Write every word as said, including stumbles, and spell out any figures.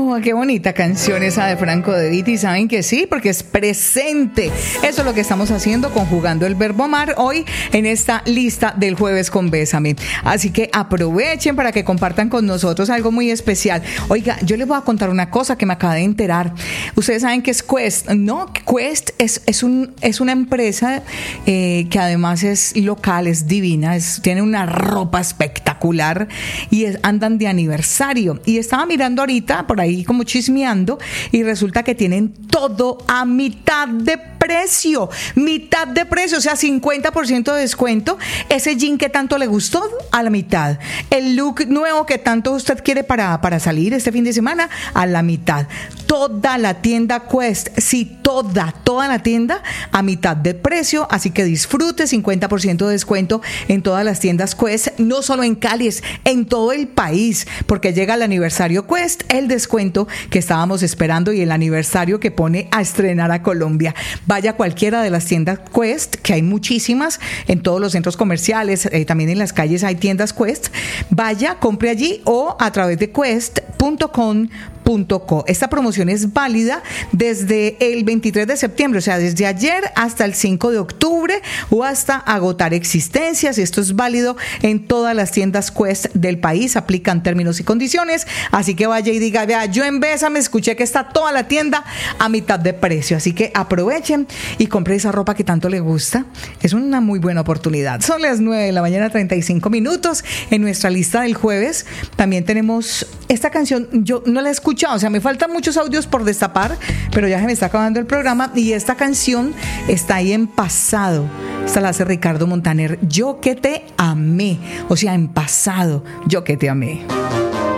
Oh, qué bonita canción esa de Franco De Vita, y saben que sí, porque es presente. Eso es lo que estamos haciendo, conjugando el verbo amar hoy en esta lista del jueves con Bésame. Así que aprovechen para que compartan con nosotros algo muy especial. Oiga, yo les voy a contar una cosa que me acabé de enterar. Ustedes saben que es Quest, ¿no? Quest es, es, un, es una empresa eh, que además es local, es divina, es, tiene una ropa espectacular y es, andan de aniversario. Y estaba mirando ahorita por ahí como chismeando y resulta que tienen todo a mitad de precio, mitad de precio, o sea, cincuenta por ciento de descuento. Ese jean que tanto le gustó, a la mitad. El look nuevo que tanto usted quiere para, para salir este fin de semana, a la mitad. Toda la tienda Quest, sí, toda, toda la tienda a mitad de precio, así que disfrute, cincuenta por ciento de descuento en todas las tiendas Quest, no solo en Cali, es en todo el país, porque llega el aniversario Quest, el descuento que estábamos esperando y el aniversario que pone a estrenar a Colombia. Vaya a cualquiera de las tiendas Quest, que hay muchísimas en todos los centros comerciales, eh, también en las calles hay tiendas Quest. Vaya, compre allí o a través de quest punto com punto co. Esta promoción es válida desde el veintitrés de septiembre, o sea, desde ayer hasta el cinco de octubre o hasta agotar existencias. Esto es válido en todas las tiendas Quest del país, aplican términos y condiciones, así que vaya y diga, vea, yo en Bésame escuché que está toda la tienda a mitad de precio, así que aprovechen y compre esa ropa que tanto le gusta. Es una muy buena oportunidad. Son las nueve de la mañana, treinta y cinco minutos. En nuestra lista del jueves también tenemos esta canción, yo no la he escuchado, o sea, me faltan muchos audios por destapar, pero ya se me está acabando el programa y esta canción está ahí en pasado. Esta la hace Ricardo Montaner, Yo que te amé, o sea, en pasado, Yo que te amé.